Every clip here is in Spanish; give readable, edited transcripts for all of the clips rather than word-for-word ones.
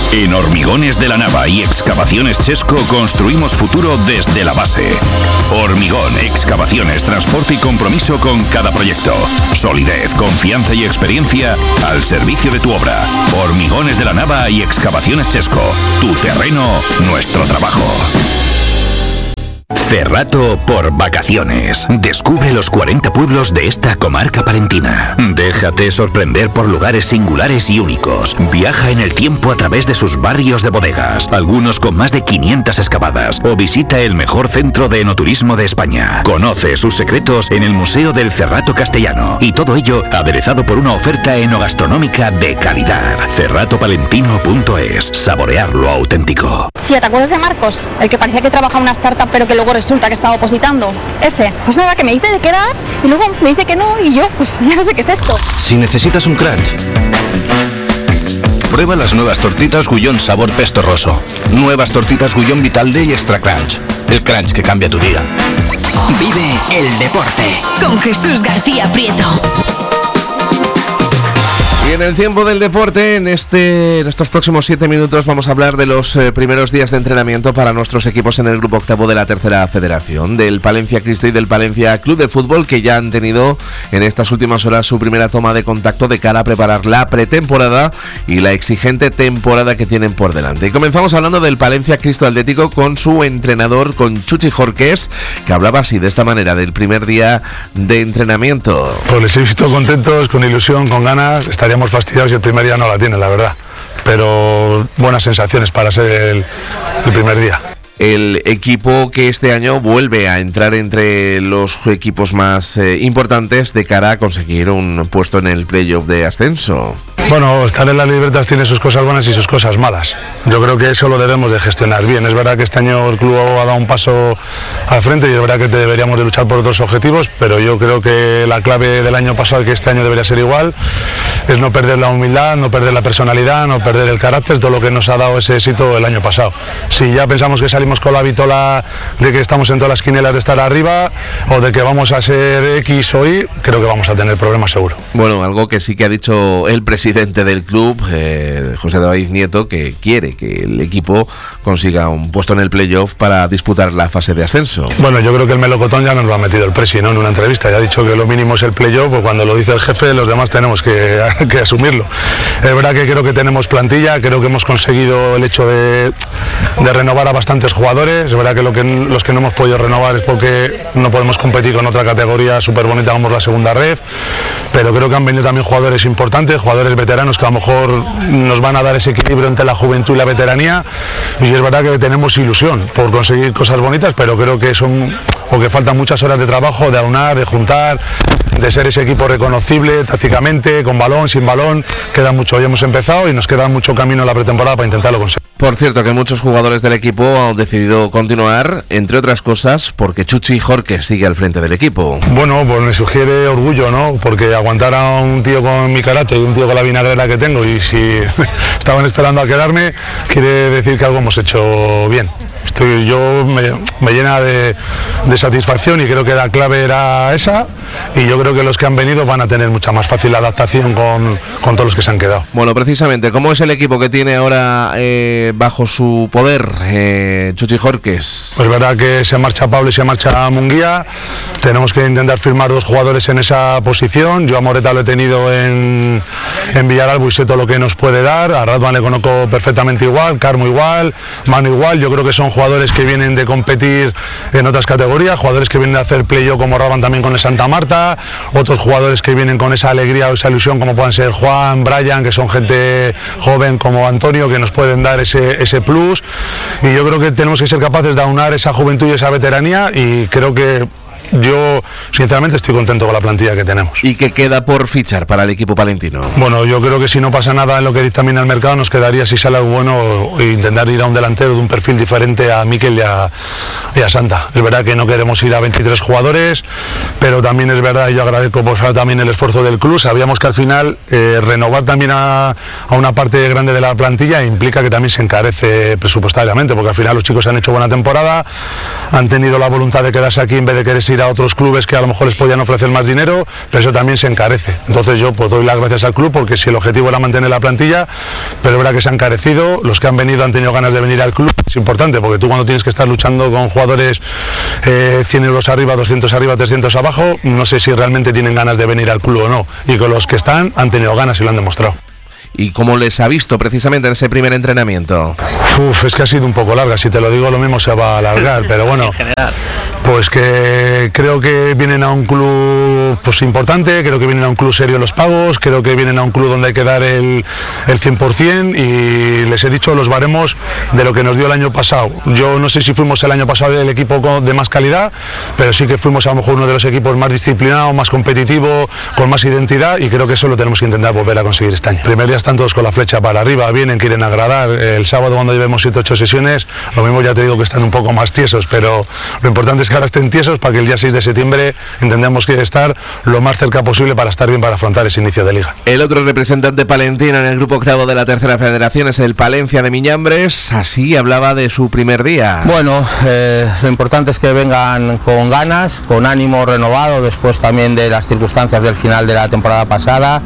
En Hormigones de la Nava y Excavaciones Chesco construimos futuro desde la base. Hormigón, excavaciones, transporte y compromiso con cada proyecto. Solidez, confianza y experiencia al servicio de tu obra. Hormigones de la Nava y Excavaciones Chesco. Tu terreno, nuestro trabajo. Cerrato por vacaciones. Descubre los 40 pueblos de esta comarca palentina. Déjate sorprender por lugares singulares y únicos. Viaja en el tiempo a través de sus barrios de bodegas, algunos con más de 500 excavadas, o visita el mejor centro de enoturismo de España. Conoce sus secretos en el Museo del Cerrato Castellano. Y todo ello aderezado por una oferta enogastronómica de calidad. cerratopalentino.es. Saborear lo auténtico. Tía, ¿te acuerdas de Marcos? El que parecía que trabajaba en una startup pero que luego resulta que estaba opositando. Ese. Pues nada, que me dice de quedar y luego me dice que no y yo, pues ya no sé qué es esto. Si necesitas un crunch, prueba las nuevas tortitas Gullón sabor pesto roso. Nuevas tortitas Gullón Vitalde y Extra Crunch. El crunch que cambia tu día. Vive el deporte con Jesús García Prieto. Y en el tiempo del deporte, en estos próximos 7 minutos vamos a hablar de los primeros días de entrenamiento para nuestros equipos en el grupo octavo de la tercera federación, del Palencia Cristo y del Palencia Club de Fútbol, que ya han tenido en estas últimas horas su primera toma de contacto de cara a preparar la pretemporada y la exigente temporada que tienen por delante. Y comenzamos hablando del Palencia Cristo Atlético con su entrenador, con Chuchi Jorques, que hablaba así, de esta manera, del primer día de entrenamiento. Pues les he visto contentos, con ilusión, con ganas. Estaríamos fastidiados si el primer día no la tienen, la verdad. Pero buenas sensaciones para ser el primer día. El equipo que este año vuelve a entrar entre los equipos más importantes de cara a conseguir un puesto en el playoff de ascenso. Bueno, estar en las Libertas tiene sus cosas buenas y sus cosas malas. Yo creo que eso lo debemos de gestionar bien. Es verdad que este año el club ha dado un paso al frente y es verdad que deberíamos de luchar por otros objetivos, pero yo creo que la clave del año pasado y que este año debería ser igual es no perder la humildad, no perder la personalidad, no perder el carácter, todo lo que nos ha dado ese éxito el año pasado. Si ya pensamos que salimos con la vitola de que estamos en todas las quinielas de estar arriba o de que vamos a ser X o Y, creo que vamos a tener problemas seguro. Bueno, algo que sí que ha dicho el presidente del club, José David Nieto, que quiere que el equipo consiga un puesto en el playoff para disputar la fase de ascenso. Bueno, yo creo que el melocotón ya nos lo ha metido el presi, ¿no? En una entrevista, ya ha dicho que lo mínimo es el playoff, pues cuando lo dice el jefe los demás tenemos que asumirlo. Es verdad que creo que tenemos plantilla, creo que hemos conseguido el hecho de renovar a bastantes jugadores. Es verdad que los que no hemos podido renovar es porque no podemos competir con otra categoría súper bonita como la segunda red, pero creo que han venido también jugadores importantes, jugadores veteranos que a lo mejor nos van a dar ese equilibrio entre la juventud y la veteranía, y es verdad que tenemos ilusión por conseguir cosas bonitas, pero creo que porque faltan muchas horas de trabajo, de aunar, de juntar, de ser ese equipo reconocible tácticamente, con balón, sin balón. Queda mucho, hoy hemos empezado y nos queda mucho camino en la pretemporada para intentarlo conseguir. Por cierto, que muchos jugadores del equipo han decidido continuar, entre otras cosas, porque Chuchi Jorques sigue al frente del equipo. Bueno, pues me sugiere orgullo, ¿no? Porque aguantar a un tío con mi carácter y un tío con la vinagrera que tengo, y si estaban esperando a quedarme, quiere decir que algo hemos hecho bien. Me llena de satisfacción y creo que la clave era esa, y yo creo que los que han venido van a tener mucha más fácil adaptación con todos los que se han quedado. Bueno, precisamente, ¿cómo es el equipo que tiene ahora bajo su poder Chuchi Jorques? Pues verdad que se marcha Pablo y se marcha Munguía. Tenemos que intentar firmar 2 jugadores en esa posición. Yo a Moreta lo he tenido en Villaralbo y sé todo lo que nos puede dar. A Radvan le conozco perfectamente igual, Carmo igual, Manu igual. Yo creo que son jugadores que vienen de competir en otras categorías, jugadores que vienen de hacer play-off como Radvan también con el Santa Marta, otros jugadores que vienen con esa alegría o esa ilusión como puedan ser Juan, Brian, que son gente joven como Antonio, que nos pueden dar ese plus, y yo creo que tenemos que ser capaces de aunar esa juventud y esa veteranía, y creo que yo sinceramente estoy contento con la plantilla que tenemos. ¿Y qué queda por fichar para el equipo palentino? Bueno, yo creo que si no pasa nada en lo que dictamina el mercado, nos quedaría, si sale algo bueno, intentar ir a un delantero de un perfil diferente a Mikel y a Santa. Es verdad que no queremos ir a 23 jugadores, pero también es verdad, y yo agradezco también el esfuerzo del club. Sabíamos que al final renovar también a una parte grande de la plantilla implica que también se encarece presupuestariamente, porque al final los chicos han hecho buena temporada, han tenido la voluntad de quedarse aquí en vez de querer ir a otros clubes que a lo mejor les podían ofrecer más dinero, pero eso también se encarece. Entonces yo pues doy las gracias al club, porque si el objetivo era mantener la plantilla, pero es verdad que se ha encarecido, los que han venido han tenido ganas de venir al club. Es importante, porque tú cuando tienes que estar luchando con jugadores 100 euros arriba, 200 arriba, 300 abajo, no sé si realmente tienen ganas de venir al club o no, y con los que están han tenido ganas y lo han demostrado. ¿Y cómo les ha visto precisamente en ese primer entrenamiento? Es que ha sido un poco larga, si te lo digo lo mismo se va a alargar, pero bueno, pues que creo que vienen a un club pues importante, creo que vienen a un club serio los pagos, creo que vienen a un club donde hay que dar el 100%, y les he dicho los baremos de lo que nos dio el año pasado. Yo no sé si fuimos el año pasado el equipo de más calidad, pero sí que fuimos a lo mejor uno de los equipos más disciplinados, más competitivo, con más identidad, y creo que eso lo tenemos que intentar volver a conseguir este año. Primer día están todos con la flecha para arriba, vienen, quieren agradar. El sábado cuando llevemos 7 o 8 sesiones, lo mismo ya te digo que están un poco más tiesos, pero lo importante es que ahora estén tiesos para que el día 6 de septiembre entendamos que estar lo más cerca posible para estar bien para afrontar ese inicio de liga. El otro representante palentino en el grupo octavo de la tercera federación es el Palencia de Miñambres. Así hablaba de su primer día. Bueno, lo importante es que vengan con ganas, con ánimo renovado después también de las circunstancias del final de la temporada pasada,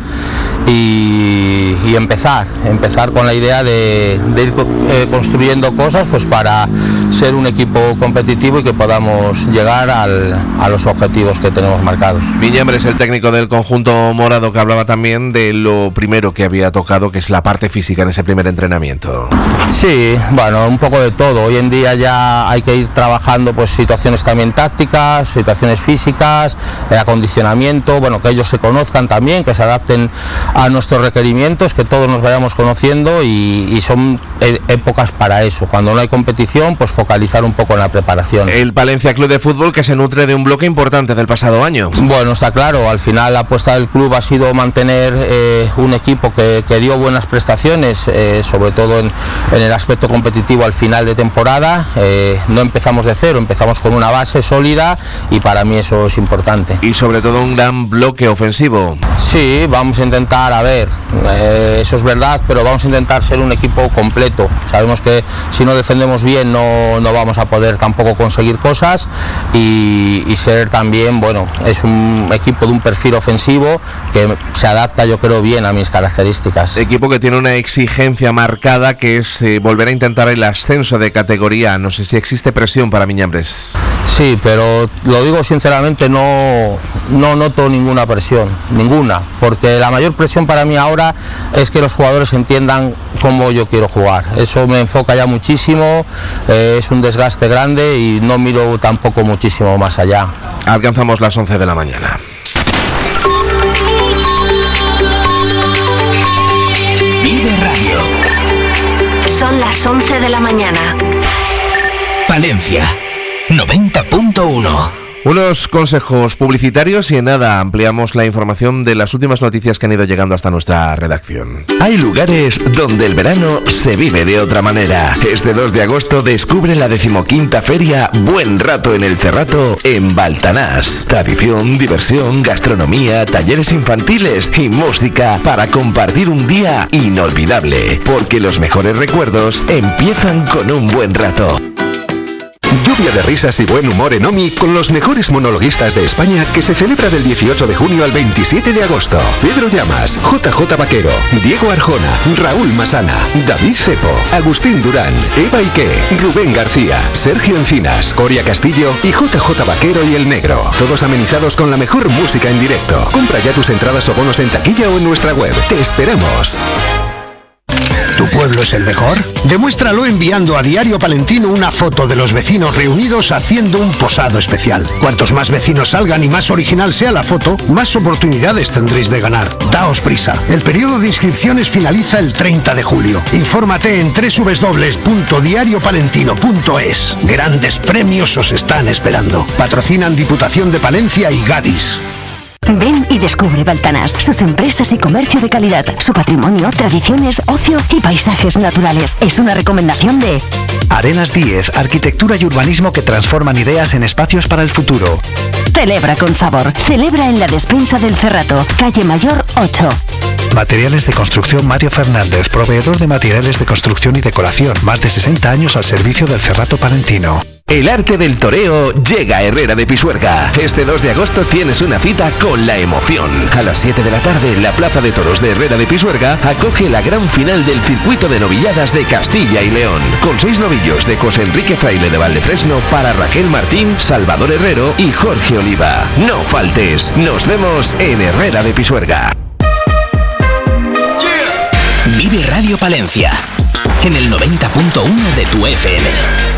y empezar con la idea de ir construyendo cosas pues para ser un equipo competitivo y que podamos llegar a los objetivos que tenemos marcados. Miñambres, el técnico del conjunto morado, que hablaba también de lo primero que había tocado, que es la parte física en ese primer entrenamiento. Sí, bueno, un poco de todo. Hoy en día ya hay que ir trabajando pues situaciones también tácticas, situaciones físicas, acondicionamiento, bueno, que ellos se conozcan también, que se adapten a nuestros requerimientos, que todos nos vayamos conociendo, y son épocas para eso. Cuando no hay competición, pues focalizar un poco en la preparación. El Palencia Club de Fútbol, que se nutre de un bloque importante del pasado año. Bueno, está claro, al final la apuesta del club ha sido mantener un equipo que dio buenas prestaciones, sobre todo en el aspecto competitivo al final de temporada. No empezamos de cero, empezamos con una base sólida, y para mí eso es importante. Y sobre todo un gran bloque ofensivo. Sí, vamos a intentar, a ver, eso es verdad, pero vamos a intentar ser un equipo completo. Sabemos que si no defendemos bien no vamos a poder tampoco conseguir cosas, y ser también, bueno, es un equipo de un perfil ofensivo que se adapta, yo creo, bien a mis características. Equipo que tiene una exigencia marcada, que es volver a intentar el ascenso de categoría. No sé si existe presión para Miñambres. Sí, pero lo digo sinceramente, no noto ninguna presión, ninguna, porque la mayor presión para mí ahora es que los jugadores entiendan cómo yo quiero jugar. Eso me enfoca ya muchísimo, es un desgaste grande y no miro tampoco muchísimo más allá. Alcanzamos las 11 de la mañana. Vive Radio. Son las 11 de la mañana. Palencia 90.1. Unos consejos publicitarios y en nada ampliamos la información de las últimas noticias que han ido llegando hasta nuestra redacción. Hay lugares donde el verano se vive de otra manera. Este 2 de agosto descubre la 15ª feria Buen Rato en el Cerrato en Baltanás. Tradición, diversión, gastronomía, talleres infantiles y música para compartir un día inolvidable. Porque los mejores recuerdos empiezan con un buen rato. Lluvia de risas y buen humor en OMI con los mejores monologuistas de España, que se celebra del 18 de junio al 27 de agosto. Pedro Llamas, JJ Vaquero, Diego Arjona, Raúl Masana, David Cepo, Agustín Durán, Eva Ike, Rubén García, Sergio Encinas, Coria Castillo y JJ Vaquero y El Negro. Todos amenizados con la mejor música en directo. Compra ya tus entradas o bonos en taquilla o en nuestra web. ¡Te esperamos! ¿Tu pueblo es el mejor? Demuéstralo enviando a Diario Palentino una foto de los vecinos reunidos haciendo un posado especial. Cuantos más vecinos salgan y más original sea la foto, más oportunidades tendréis de ganar. Daos prisa. El periodo de inscripciones finaliza el 30 de julio. Infórmate en www.diariopalentino.es. Grandes premios os están esperando. Patrocinan Diputación de Palencia y Gadis. Ven y descubre Baltanás, sus empresas y comercio de calidad, su patrimonio, tradiciones, ocio y paisajes naturales. Es una recomendación de Arenas 10, arquitectura y urbanismo que transforman ideas en espacios para el futuro. Celebra con sabor. Celebra en la despensa del Cerrato, calle Mayor 8. Materiales de construcción Mario Fernández, proveedor de materiales de construcción y decoración. Más de 60 años al servicio del Cerrato palentino. El arte del toreo llega a Herrera de Pisuerga. Este 2 de agosto tienes una cita con la emoción. A las 7 de la tarde, la Plaza de Toros de Herrera de Pisuerga acoge la gran final del circuito de novilladas de Castilla y León, con 6 novillos de José Enrique Fraile de Valdefresno para Raquel Martín, Salvador Herrero y Jorge Oliva. No faltes, nos vemos en Herrera de Pisuerga. Vive Radio Palencia, en el 90.1 de tu FM.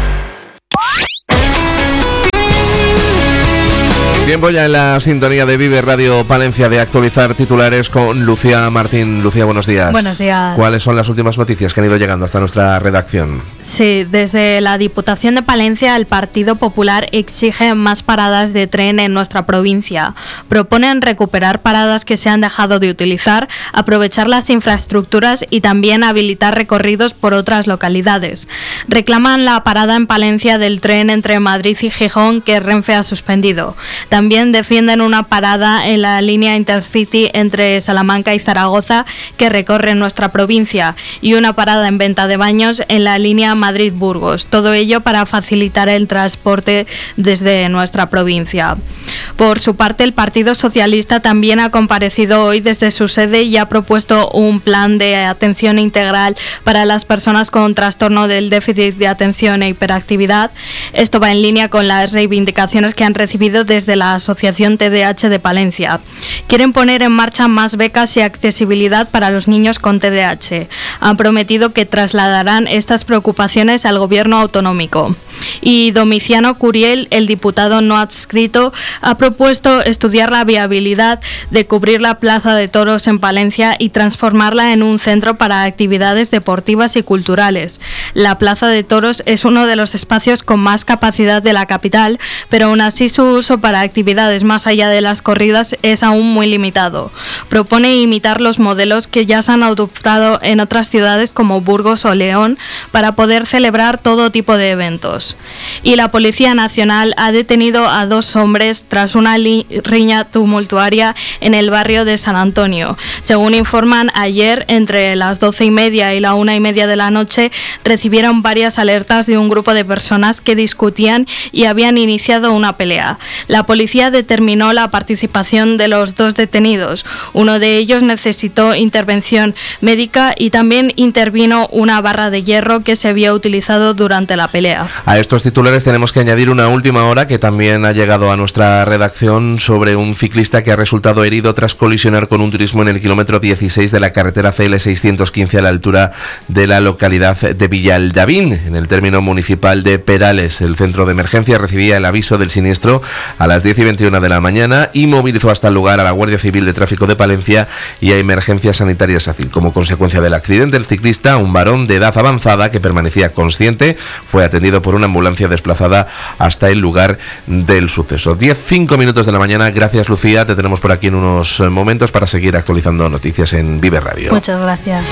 Tiempo ya en la sintonía de Vive Radio Palencia de actualizar titulares con Lucía Martín. Lucía, buenos días. Buenos días. ¿Cuáles son las últimas noticias que han ido llegando hasta nuestra redacción? Sí, desde la Diputación de Palencia, el Partido Popular exige más paradas de tren en nuestra provincia. Proponen recuperar paradas que se han dejado de utilizar, aprovechar las infraestructuras y también habilitar recorridos por otras localidades. Reclaman la parada en Palencia del tren entre Madrid y Gijón que Renfe ha suspendido. También defienden una parada en la línea Intercity entre Salamanca y Zaragoza que recorre nuestra provincia y una parada en Venta de Baños en la línea Madrid-Burgos. Todo ello para facilitar el transporte desde nuestra provincia. Por su parte, el Partido Socialista también ha comparecido hoy desde su sede y ha propuesto un plan de atención integral para las personas con trastorno del déficit de atención e hiperactividad. Esto va en línea con las reivindicaciones que han recibido desde la Asociación TDAH de Palencia. Quieren poner en marcha más becas y accesibilidad para los niños con TDAH. Han prometido que trasladarán estas preocupaciones al gobierno autonómico. Y Domiciano Curiel, el diputado no adscrito, ha propuesto estudiar la viabilidad de cubrir la Plaza de Toros en Palencia y transformarla en un centro para actividades deportivas y culturales. La Plaza de Toros es uno de los espacios con más capacidad de la capital, pero aún así su uso para actividades más allá de las corridas es aún muy limitado. Propone imitar los modelos que ya se han adoptado en otras ciudades como Burgos o León para poder celebrar todo tipo de eventos. Y la Policía Nacional ha detenido a 2 hombres tras una riña tumultuaria en el barrio de San Antonio. Según informan, ayer entre las 12:30 y la 1:30 de la noche recibieron varias alertas de un grupo de personas que discutían y habían iniciado una pelea. La policía determinó la participación de los 2 detenidos. Uno de ellos necesitó intervención médica y también intervino una barra de hierro que se había utilizado durante la pelea. A estos titulares tenemos que añadir una última hora que también ha llegado a nuestra redacción sobre un ciclista que ha resultado herido tras colisionar con un turismo en el kilómetro 16 de la carretera CL 615 a la altura de la localidad de Villaldavín, en el término municipal de Perales. El centro de emergencia recibía el aviso del siniestro a las 10:21 de la mañana y movilizó hasta el lugar a la Guardia Civil de Tráfico de Palencia y a Emergencias Sanitarias SACIL. Como consecuencia del accidente, el ciclista, un varón de edad avanzada que permanecía consciente, fue atendido por una ambulancia desplazada hasta el lugar del suceso. 10:05 de la mañana. Gracias, Lucía. Te tenemos por aquí en unos momentos para seguir actualizando noticias en Vive Radio. Muchas gracias.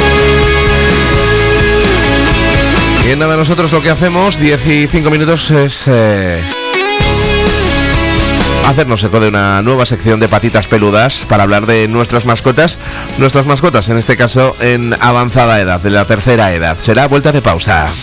Y nada, nosotros lo que hacemos 15 es hacernos eco de una nueva sección de patitas peludas para hablar de nuestras mascotas en este caso en avanzada edad, de la tercera edad. Será vuelta de pausa.